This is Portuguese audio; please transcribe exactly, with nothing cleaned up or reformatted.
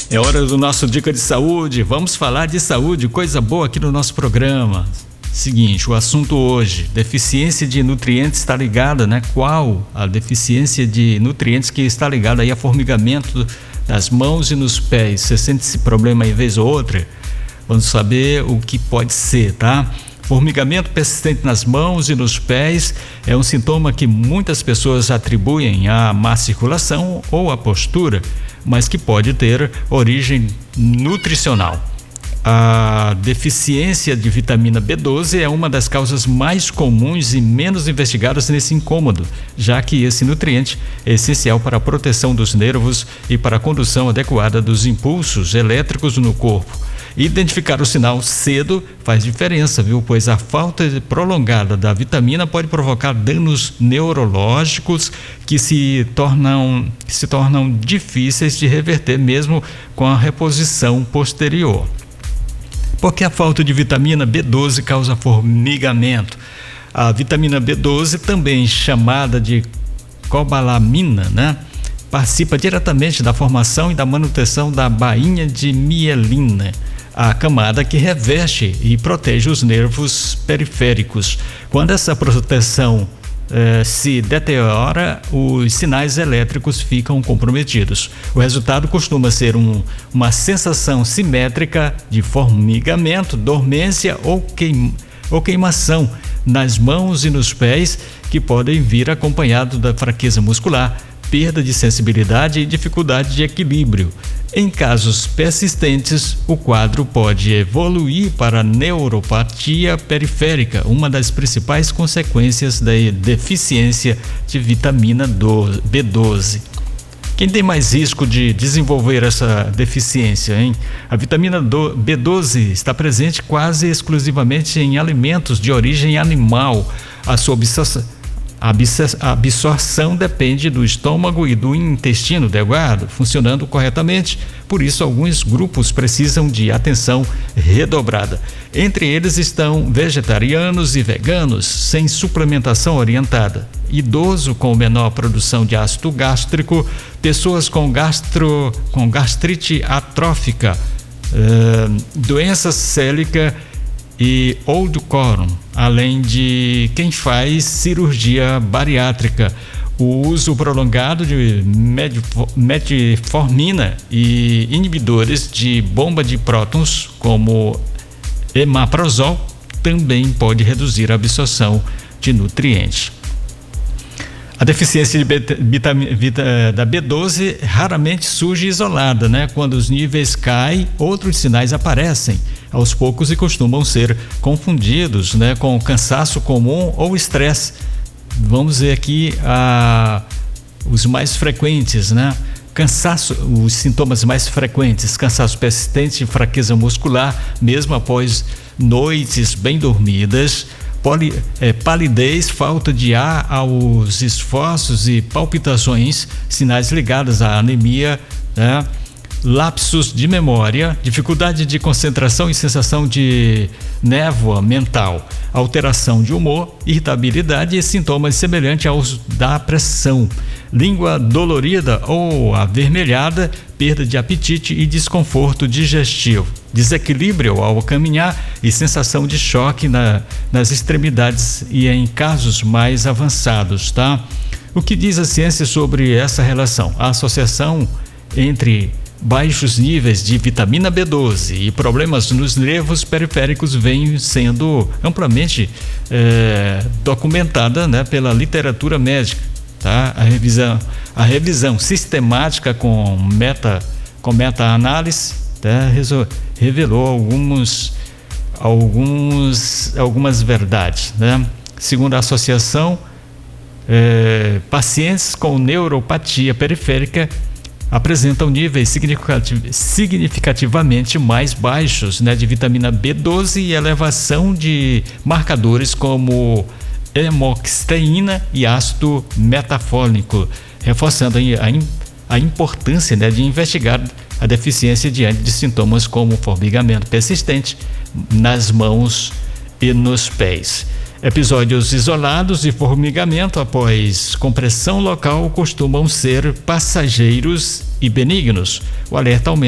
É hora do nosso Dica de Saúde. Vamos falar de saúde, coisa boa aqui no nosso programa. Seguinte, o assunto hoje, deficiência de nutrientes está ligada, né? Qual a deficiência de nutrientes que está ligada aí a formigamento nas mãos e nos pés? Você sente esse problema aí vez ou outra? Vamos saber o que pode ser, tá? Formigamento persistente nas mãos e nos pés é um sintoma que muitas pessoas atribuem à má circulação ou à postura, mas que pode ter origem nutricional. A deficiência de vitamina B doze é uma das causas mais comuns e menos investigadas nesse incômodo, já que esse nutriente é essencial para a proteção dos nervos e para a condução adequada dos impulsos elétricos no corpo. Identificar o sinal cedo faz diferença, viu? Pois a falta prolongada da vitamina pode provocar danos neurológicos que se tornam, que se tornam difíceis de reverter mesmo com a reposição posterior. Porque a falta de vitamina B doze causa formigamento. A vitamina B doze, também chamada de cobalamina, né? Participa diretamente da formação e da manutenção da bainha de mielina, a camada que reveste e protege os nervos periféricos. Quando essa proteção eh, se deteriora, os sinais elétricos ficam comprometidos. O resultado costuma ser um, uma sensação simétrica de formigamento, dormência ou, queim, ou queimação nas mãos e nos pés, que podem vir acompanhado da fraqueza muscular, perda de sensibilidade e dificuldade de equilíbrio. Em casos persistentes, o quadro pode evoluir para neuropatia periférica, uma das principais consequências da deficiência de vitamina B doze. Quem tem mais risco de desenvolver essa deficiência, hein? A vitamina B doze está presente quase exclusivamente em alimentos de origem animal. A sua absorção A absorção depende do estômago e do intestino delgado funcionando corretamente, por isso alguns grupos precisam de atenção redobrada. Entre eles estão vegetarianos e veganos sem suplementação orientada, idoso com menor produção de ácido gástrico, pessoas com, gastro, com gastrite atrófica, uh, doença célica e ou do cólon, além de quem faz cirurgia bariátrica. O uso prolongado de metformina e inibidores de bomba de prótons, como emaprozol, também pode reduzir a absorção de nutrientes. A deficiência de beta, beta, beta, da B doze raramente surge isolada, né? Quando os níveis caem, outros sinais aparecem aos poucos e costumam ser confundidos, né, com cansaço comum ou estresse. Vamos ver aqui ah, os mais frequentes, né? Cansaço, os sintomas mais frequentes: cansaço persistente e fraqueza muscular, mesmo após noites bem dormidas. Poli, é, palidez, falta de ar aos esforços e palpitações, sinais ligados à anemia, né? Lapsos de memória, dificuldade de concentração e sensação de névoa mental, alteração de humor, irritabilidade e sintomas semelhantes aos da pressão, língua dolorida ou avermelhada, perda de apetite e desconforto digestivo, desequilíbrio ao caminhar e sensação de choque na, nas extremidades e em casos mais avançados, tá? O que diz a ciência sobre essa relação? A associação entre baixos níveis de vitamina B doze e problemas nos nervos periféricos vem sendo amplamente é, documentada, né, pela literatura médica, tá? A revisão, a revisão sistemática com meta, com meta-análise, tá, revelou alguns, alguns, algumas verdades, né? Segundo a associação, é, pacientes com neuropatia periférica apresentam níveis significativamente mais baixos, né, de vitamina B doze e elevação de marcadores como hemoxisteína e ácido metafólico, reforçando a, a importância, né, de investigar a deficiência diante de sintomas como formigamento persistente nas mãos e nos pés. Episódios isolados de formigamento após compressão local costumam ser passageiros e benignos. O alerta aumenta